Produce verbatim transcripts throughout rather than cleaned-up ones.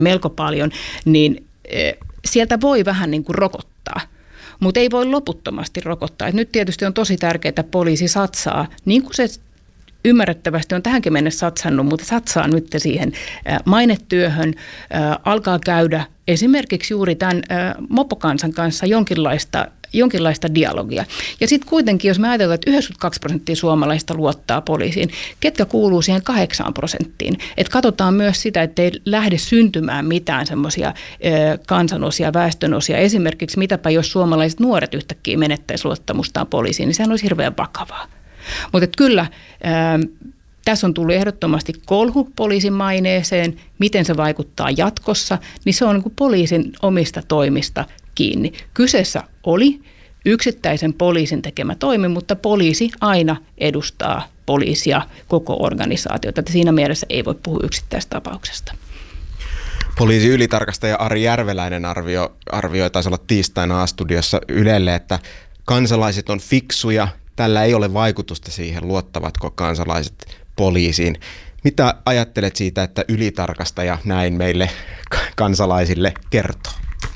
melko paljon, niin sieltä voi vähän niin kuin rokottaa. Mutta ei voi loputtomasti rokottaa. Et nyt tietysti on tosi tärkeää, että poliisi satsaa, niin kuin se ymmärrettävästi on tähänkin mennessä satsannut, mutta satsaa nyt siihen mainetyöhön, alkaa käydä esimerkiksi juuri tämän mopokansan kanssa jonkinlaista, jonkinlaista dialogia. Ja sitten kuitenkin, jos me ajatellaan, että yhdeksänkymmentäkaksi prosenttia suomalaista luottaa poliisiin, ketkä kuuluu siihen kahdeksaan prosenttiin. Että katsotaan myös sitä, että ei lähde syntymään mitään semmoisia kansanosia, väestönosia. Esimerkiksi mitäpä jos suomalaiset nuoret yhtäkkiä menettäisi luottamustaan poliisiin, niin sehän olisi hirveän vakavaa. Mutta kyllä ää, tässä on tullut ehdottomasti kolhu poliisin maineeseen, miten se vaikuttaa jatkossa, niin se on niin kuin poliisin omista toimista kiinni. Kyseessä oli yksittäisen poliisin tekemä toimi, mutta poliisi aina edustaa poliisia, koko organisaatiota. Siinä mielessä ei voi puhua yksittäistapauksesta. Poliisi ylitarkastaja Ari Järveläinen arvio, arvioi, taisi olla tiistaina A-studiossa Ylelle, että kansalaiset on fiksuja. Tällä ei ole vaikutusta siihen, luottavatko kansalaiset poliisiin. Mitä ajattelet siitä, että ylitarkastaja näin meille kansalaisille kertoo?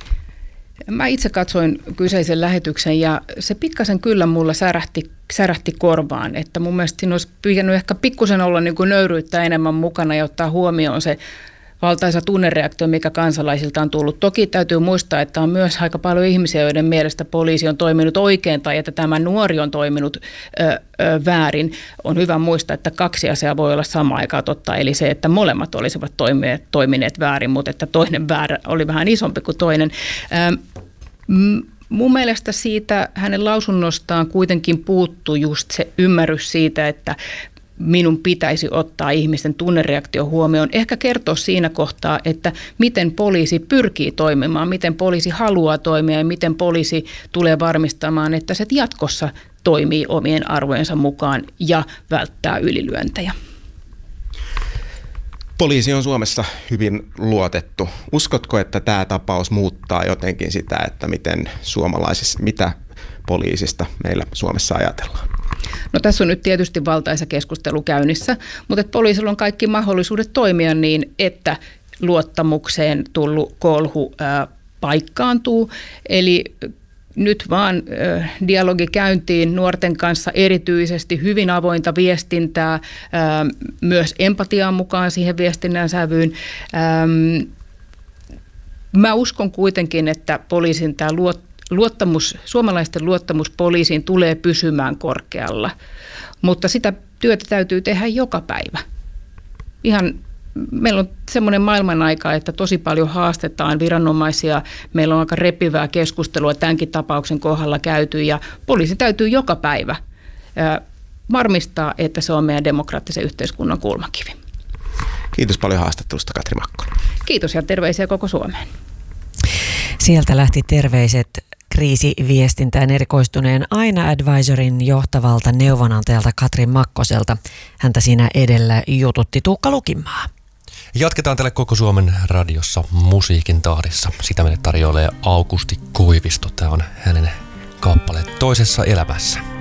Mä itse katsoin kyseisen lähetyksen ja se pikkasen kyllä mulla särähti, särähti korvaan. Että mun mielestä siinä olisi pitänyt ehkä pikkusen olla niin kuin nöyryyttä enemmän mukana ja ottaa huomioon se valtaisa tunnereaktio, mikä kansalaisilta on tullut. Toki täytyy muistaa, että on myös aika paljon ihmisiä, joiden mielestä poliisi on toiminut oikein tai että tämä nuori on toiminut ö, ö, väärin. On hyvä muistaa, että kaksi asiaa voi olla samaan aikaan totta, eli se, että molemmat olisivat toimineet, toimineet väärin, mutta että toinen väärä oli vähän isompi kuin toinen. Ö, m- Mun mielestä siitä hänen lausunnostaan kuitenkin puuttuu just se ymmärrys siitä, että minun pitäisi ottaa ihmisten tunnereaktio huomioon. Ehkä kertoa siinä kohtaa, että miten poliisi pyrkii toimimaan, miten poliisi haluaa toimia ja miten poliisi tulee varmistamaan, että se jatkossa toimii omien arvojensa mukaan ja välttää ylilyöntejä. Poliisi on Suomessa hyvin luotettu. Uskotko, että tämä tapaus muuttaa jotenkin sitä, että miten suomalaisissa, mitä poliisista meillä Suomessa ajatellaan? No tässä on nyt tietysti valtaisa keskustelu käynnissä, mutta että poliisilla on kaikki mahdollisuudet toimia niin, että luottamukseen tullut kolhu ää, paikkaantuu. Eli nyt vaan ää, dialogi käyntiin nuorten kanssa erityisesti hyvin avointa viestintää, ää, myös empatiaa mukaan siihen viestinnän sävyyn. Ää, mä uskon kuitenkin, että poliisin tämä luottamus, Luottamus, suomalaisten luottamus poliisiin tulee pysymään korkealla, mutta sitä työtä täytyy tehdä joka päivä. Ihan, meillä on semmoinen maailman aika, että tosi paljon haastetaan viranomaisia. Meillä on aika repivää keskustelua tämänkin tapauksen kohdalla käyty ja poliisi täytyy joka päivä ää, varmistaa, että se on meidän demokraattisen yhteiskunnan kulmakivi. Kiitos paljon haastattelusta, Katri Makkonen. Kiitos ja terveisiä koko Suomeen. Sieltä lähti terveiset kriisiviestintään erikoistuneen Aina Advisorin johtavalta neuvonantajalta Katri Makkoselta. Häntä siinä edellä jututti Tuukka Lukimaa. Jatketaan tälle Koko Suomen radiossa musiikin tahdissa. Sitä meille tarjoilee Aukusti Koivisto. Tämä on hänen kappale Toisessa elämässä.